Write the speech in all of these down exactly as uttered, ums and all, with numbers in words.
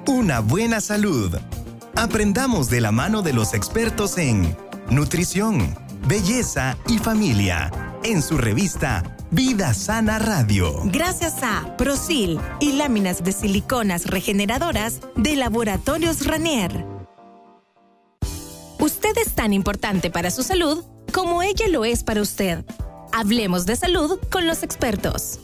una buena salud. Aprendamos de la mano de los expertos en nutrición, belleza y familia, en su revista Vida Sana Radio. Gracias a Prosil y láminas de siliconas regeneradoras de Laboratorios Ranier. Usted es tan importante para su salud como ella lo es para usted. Hablemos de salud con los expertos.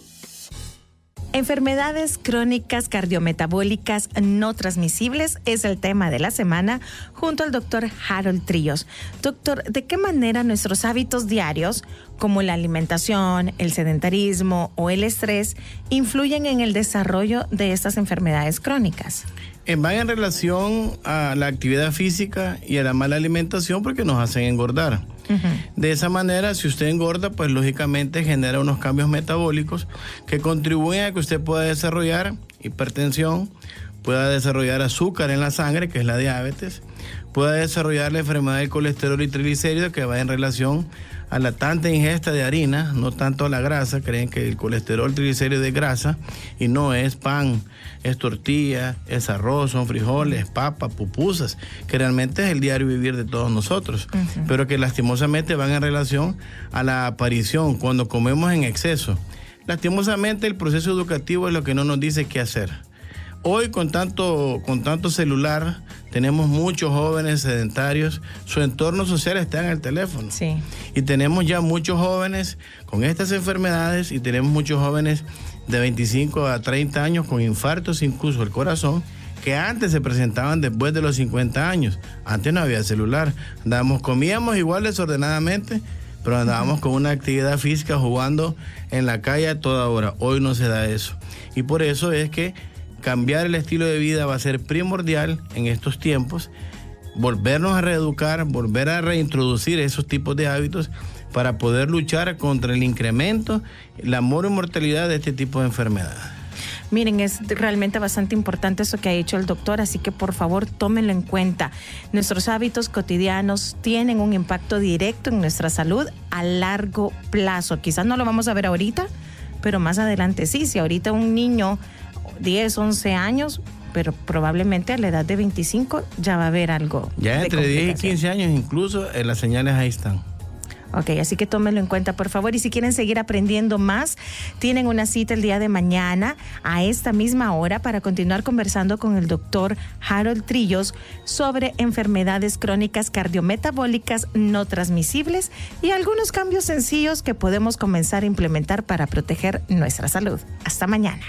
Enfermedades crónicas cardiometabólicas no transmisibles es el tema de la semana junto al doctor Harold Trillos. Doctor, ¿de qué manera nuestros hábitos diarios, como la alimentación, el sedentarismo o el estrés, influyen en el desarrollo de estas enfermedades crónicas? Van en relación a la actividad física y a la mala alimentación porque nos hacen engordar. Uh-huh. De esa manera, si usted engorda, pues lógicamente genera unos cambios metabólicos que contribuyen a que usted pueda desarrollar hipertensión, pueda desarrollar azúcar en la sangre, que es la diabetes, pueda desarrollar la enfermedad del colesterol y triglicéridos, que va en relación a la tanta ingesta de harina, no tanto a la grasa. Creen que el colesterol triglicéridos es grasa y no, es pan, es tortilla, es arroz, son frijoles, papas, pupusas, que realmente es el diario vivir de todos nosotros, uh-huh. pero que lastimosamente van en relación a la aparición cuando comemos en exceso. Lastimosamente el proceso educativo es lo que no nos dice qué hacer. Hoy con tanto, con tanto celular tenemos muchos jóvenes sedentarios, su entorno social está en el teléfono. Sí. Y tenemos ya muchos jóvenes con estas enfermedades y tenemos muchos jóvenes de veinticinco a treinta años con infartos incluso del corazón que antes se presentaban después de los cincuenta años. Antes no había celular, andábamos, comíamos igual desordenadamente, pero andábamos con una actividad física jugando en la calle a toda hora. Hoy no se da eso. Y por eso es que cambiar el estilo de vida va a ser primordial en estos tiempos, volvernos a reeducar, volver a reintroducir esos tipos de hábitos para poder luchar contra el incremento, la mortalidad de este tipo de enfermedades. Miren, es realmente bastante importante eso que ha dicho el doctor, así que por favor tómenlo en cuenta. Nuestros hábitos cotidianos tienen un impacto directo en nuestra salud a largo plazo. Quizás no lo vamos a ver ahorita, pero más adelante sí. Si ahorita un niño diez, once años, pero probablemente a la edad de veinticinco ya va a haber algo. Ya entre diez y quince años incluso eh, las señales ahí están. Ok, así que tómenlo en cuenta, por favor. Y si quieren seguir aprendiendo más, tienen una cita el día de mañana a esta misma hora para continuar conversando con el doctor Harold Trillos sobre enfermedades crónicas cardiometabólicas no transmisibles y algunos cambios sencillos que podemos comenzar a implementar para proteger nuestra salud. Hasta mañana.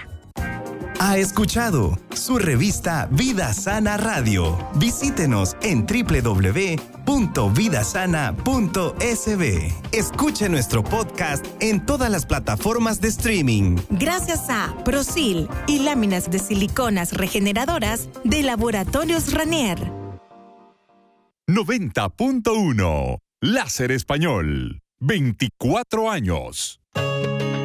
Ha escuchado su revista Vida Sana Radio. Visítenos en doble u doble u doble u punto vida sana punto s b. Escuche nuestro podcast en todas las plataformas de streaming. Gracias a Prosil y láminas de siliconas regeneradoras de Laboratorios Ranier. noventa punto uno Láser Español. veinticuatro años.